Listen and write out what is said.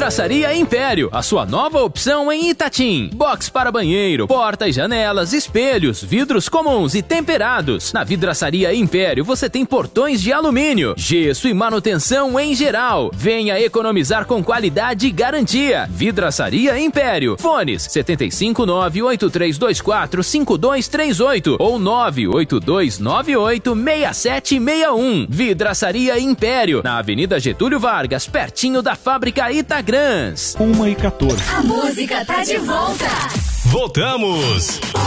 Vidraçaria Império, a sua nova opção em Itatim. Box para banheiro, portas, janelas, espelhos, vidros comuns e temperados. Na Vidraçaria Império você tem portões de alumínio, gesso e manutenção em geral. Venha economizar com qualidade e garantia. Vidraçaria Império. Fones 759-8324-5238 ou 98298-6761. Vidraçaria Império, na Avenida Getúlio Vargas, pertinho da fábrica Itagrans. 1h14. A música tá de volta. Voltamos!